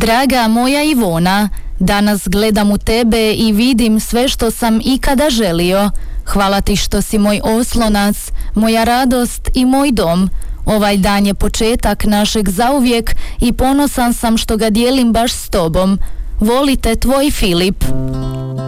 Draga moja Ivona, danas gledam u tebe i vidim sve što sam ikada želio. Hvala ti što si moj oslonac, moja radost i moj dom. Ovaj dan je početak našeg zauvijek i ponosan sam što ga dijelim baš s tobom. Volite, tvoj Filip.